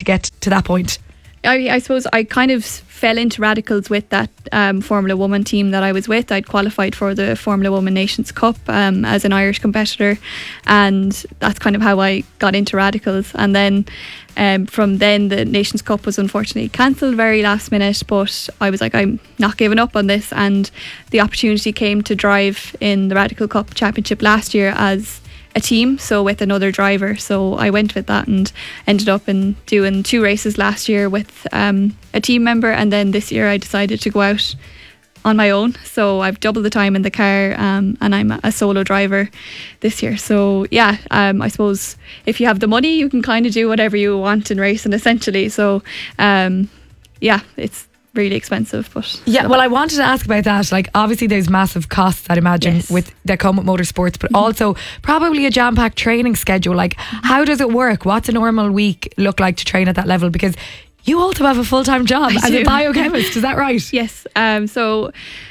get to that point? I suppose I kind of fell into radicals with that Formula Woman team that I was with. I'd qualified for the Formula Woman Nations Cup as an Irish competitor, and that's kind of how I got into radicals. And then from then the Nations Cup was unfortunately cancelled very last minute, but I was like, I'm not giving up on this, and the opportunity came to drive in the Radical Cup Championship last year as a team, so with another driver. So I went with that and ended up in doing 2 races last year with a team member, and then this year I decided to go out on my own. So I've doubled the time in the car, and I'm a solo driver this year. So yeah, I suppose if you have the money, you can kind of do whatever you want in racing essentially. So yeah, it's really expensive, but yeah, well, I wanted to ask about that. Like, obviously there's massive costs, I'd imagine, with that come with motorsports, but also probably a jam-packed training schedule. Like, how does it work? What's a normal week look like to train at that level? Because you also have a full-time job as a biochemist, is that right? Yes. So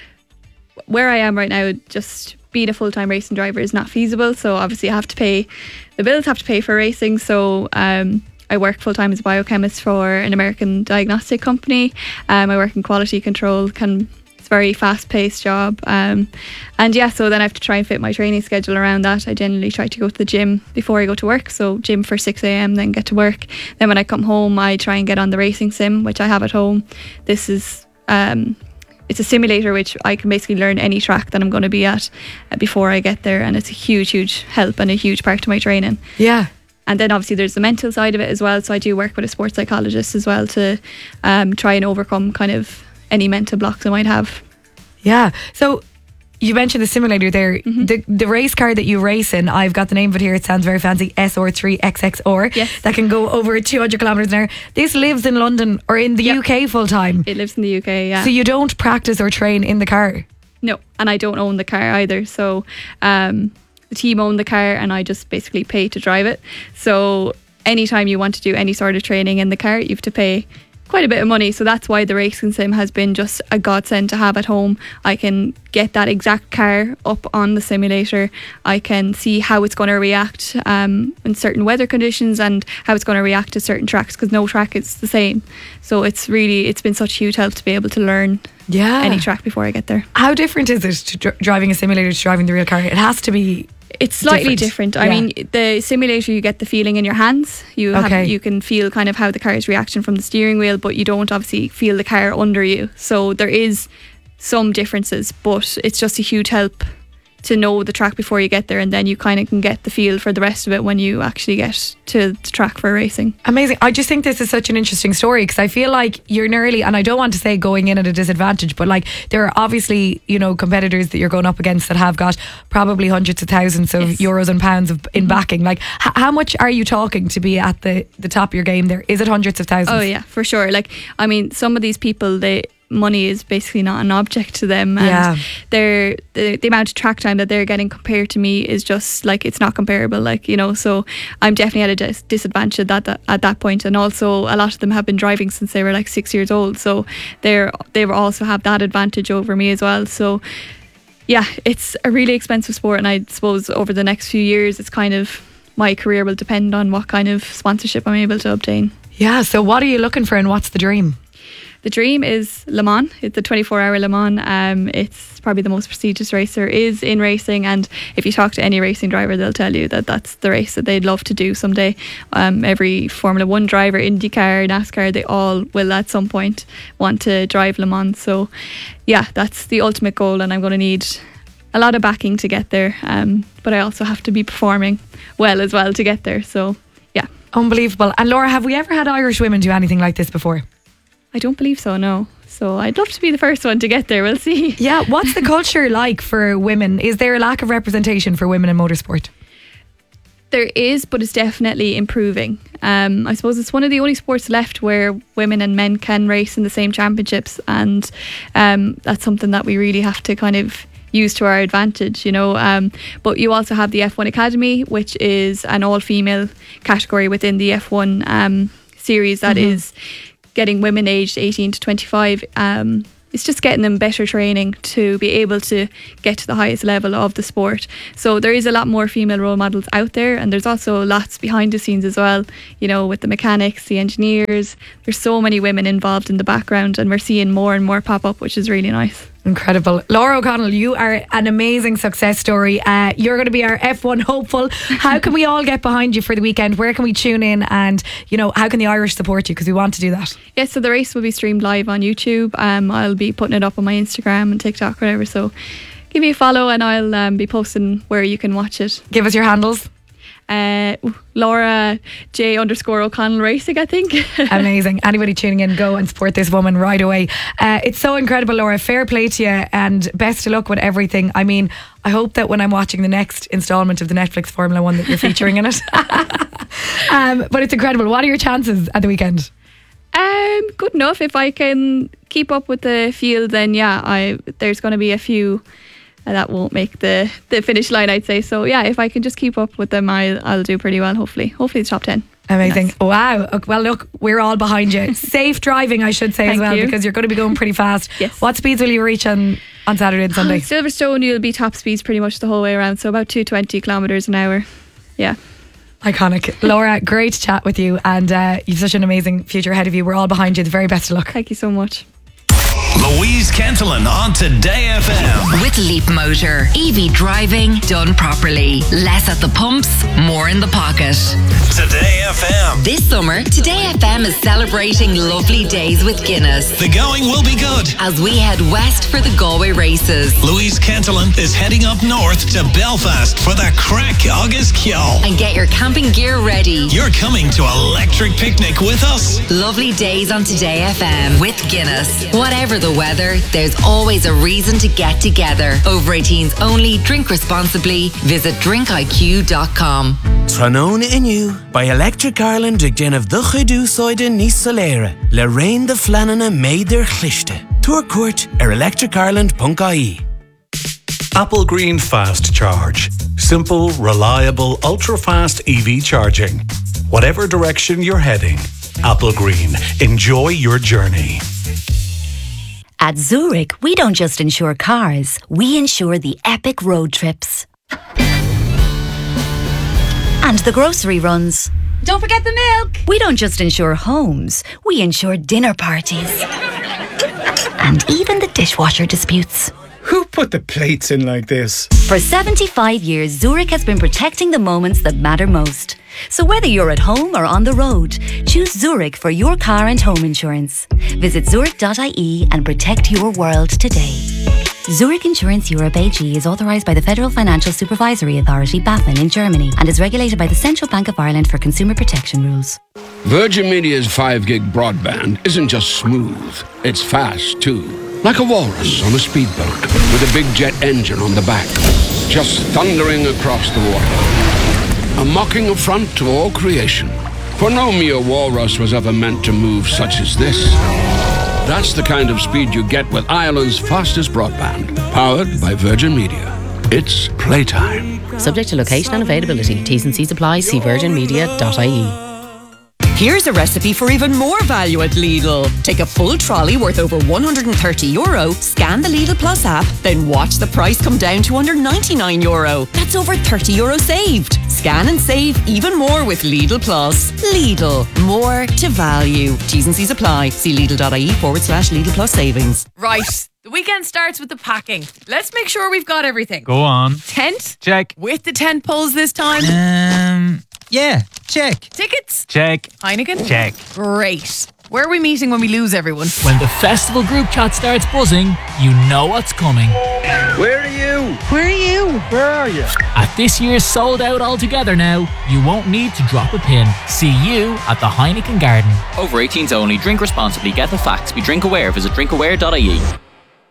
where I am right now, just being a full-time racing driver is not feasible. So obviously I have to pay the bills, have to pay for racing. So I work full-time as a biochemist for an American diagnostic company. I work in quality control. It's a very fast-paced job. And yeah, so then I have to try and fit my training schedule around that. I generally try to go to the gym before I go to work. So gym for 6 a.m, then get to work. Then when I come home, I try and get on the racing sim, which I have at home. This is it's a simulator which I can basically learn any track that I'm going to be at before I get there. And it's a huge, huge help and a huge part of my training. Yeah. And then obviously there's the mental side of it as well. So I do work with a sports psychologist as well to try and overcome kind of any mental blocks I might have. Yeah. So you mentioned the simulator there. The race car that you race in, I've got the name of it here. It sounds very fancy. SR3XXR. Yes. That can go over 200 kilometres an hour. This lives in London or in the UK full time. It lives in the UK, yeah. So you don't practice or train in the car? No. And I don't own the car either. So the team own the car and I just basically pay to drive it. So anytime you want to do any sort of training in the car, you have to pay quite a bit of money. So that's why the racing sim has been just a godsend to have at home. I can get that exact car up on the simulator. I can see how it's going to react in certain weather conditions and how it's going to react to certain tracks, because no track is the same. So it's been such a huge help to be able to learn any track before I get there. How different is it to driving a simulator to driving the real car? It has to be. It's slightly different. I mean, the simulator, you get the feeling in your hands. You can feel kind of how the car is reacting from the steering wheel, but you don't obviously feel the car under you. So there is some differences, but it's just a huge help to know the track before you get there, and then you kind of can get the feel for the rest of it when you actually get to the track for racing. Amazing. I just think this is such an interesting story, because I feel like you're nearly, and I don't want to say going in at a disadvantage, but like there are obviously, you know, competitors that you're going up against that have got probably hundreds of thousands of euros and pounds in backing. Like how much are you talking to be at the top of your game there? Is it hundreds of thousands? Oh yeah, for sure. Like, I mean, some of these people, money is basically not an object to them, and the amount of track time that they're getting compared to me is just like, it's not comparable, like, you know. So I'm definitely at a disadvantage at that point. And also a lot of them have been driving since they were like 6 years old, so they also have that advantage over me as well. So yeah, it's a really expensive sport, and I suppose over the next few years it's kind of, my career will depend on what kind of sponsorship I'm able to obtain. Yeah, so what are you looking for and what's the dream? The dream is Le Mans. It's a 24-hour Le Mans. It's probably the most prestigious race there is in racing, and if you talk to any racing driver, they'll tell you that that's the race that they'd love to do someday. Every Formula 1 driver, IndyCar, NASCAR, they all will at some point want to drive Le Mans. So yeah, that's the ultimate goal, and I'm going to need a lot of backing to get there, but I also have to be performing well as well to get there. So yeah. Unbelievable. And Laura, have we ever had Irish women do anything like this before? I don't believe so, no. So I'd love to be the first one to get there. We'll see. Yeah, what's the culture like for women? Is there a lack of representation for women in motorsport? There is, but it's definitely improving. I suppose it's one of the only sports left where women and men can race in the same championships, and that's something that we really have to kind of use to our advantage, you know. But you also have the F1 Academy, which is an all-female category within the F1 series that is getting women aged 18 to 25 it's just getting them better training to be able to get to the highest level of the sport. So there is a lot more female role models out there, and there's also lots behind the scenes as well, you know, with the mechanics, the engineers. There's so many women involved in the background, and we're seeing more and more pop up, which is really nice. Incredible. Laura O'Connell, you are an amazing success story. You're going to be our F1 hopeful. How can we all get behind you for the weekend? Where can we tune in? And, you know, how can the Irish support you? Because we want to do that. Yes, so the race will be streamed live on YouTube. I'll be putting it up on my Instagram and TikTok, whatever. So give me a follow, and I'll be posting where you can watch it. Give us your handles. Laura J_O'Connell Racing, I think. Amazing. Anybody tuning in, go and support this woman right away. It's so incredible, Laura. Fair play to you, and best of luck with everything. I mean, I hope that when I'm watching the next instalment of the Netflix Formula 1 that you're featuring in it. But it's incredible. What are your chances at the weekend? Good enough. If I can keep up with the field, then there's going to be a few that won't make the finish line, I'd say. So yeah, if I can just keep up with them, I'll do pretty well, hopefully the top 10. Amazing. Yes. Wow. Well, look, we're all behind you. Safe driving, I should say. Thank as well, you. because you're going to be going pretty fast. Yes. What speeds will you reach on Saturday and Sunday? Silverstone, you'll be top speeds pretty much the whole way around, so about 220 kilometres an hour. Yeah. Iconic. Laura, great to chat with you, and you've such an amazing future ahead of you. We're all behind you. The very best of luck. Thank you so much. Louise Kentelin on Today FM. With Leap Motor. EV driving done properly. Less at the pumps, more in the pocket. Today FM. This summer, Today FM is celebrating lovely days with Guinness. The going will be good. As we head west for the Galway races. Louise Kentelin is heading up north to Belfast for the Crack August Kyo. And get your camping gear ready. You're coming to Electric Picnic with us. Lovely days on Today FM with Guinness. Whatever the weather, there's always a reason to get together. Over 18s only. Drink responsibly. Visit drinkiq.com. Tranona Inu by Electric Ireland ag déanamh do chuidú sóide níos soléire le raon de flanana méidir chlichte. Túr cuairt electricireland.ie. Apple Green Fast Charge. Simple, reliable, ultra-fast EV charging. Whatever direction you're heading, Apple Green. Enjoy your journey. At Zurich, we don't just insure cars, we insure the epic road trips. And the grocery runs. Don't forget the milk. We don't just insure homes, we insure dinner parties. And even the dishwasher disputes. Who put the plates in like this? For 75 years, Zurich has been protecting the moments that matter most. So whether you're at home or on the road, choose Zurich for your car and home insurance. Visit zurich.ie and protect your world today. Zurich Insurance Europe AG is authorised by the Federal Financial Supervisory Authority, BaFin, in Germany, and is regulated by the Central Bank of Ireland for consumer protection rules. Virgin Media's 5 gig broadband isn't just smooth, it's fast too. Like a walrus on a speedboat with a big jet engine on the back, just thundering across the water. A mocking affront to all creation. For no mere walrus was ever meant to move such as this. That's the kind of speed you get with Ireland's fastest broadband, powered by Virgin Media. It's playtime. Subject to location and availability. T's and C's apply. See virginmedia.ie. Here's a recipe for even more value at Lidl. Take a full trolley worth over €130, scan the Lidl Plus app, then watch the price come down to under €99. That's over €30 saved. Scan and save even more with Lidl Plus. Lidl, more to value. T's and C's apply. See lidl.ie/Lidl Plus savings. Right. The weekend starts with the packing. Let's make sure we've got everything. Go on. Tent? Check. With the tent poles this time? Yeah, check. Tickets? Check. Heineken? Check. Great. Where are we meeting when we lose everyone? When the festival group chat starts buzzing, you know what's coming. Where are you? Where are you? Where are you? At this year's Sold Out Altogether now, you won't need to drop a pin. See you at the Heineken Garden. Over 18s only. Drink responsibly. Get the facts. Be drink aware. Visit drinkaware.ie.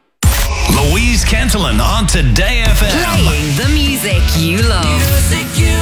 Louise Kentelin on Today FM. Playing the music you love. Music you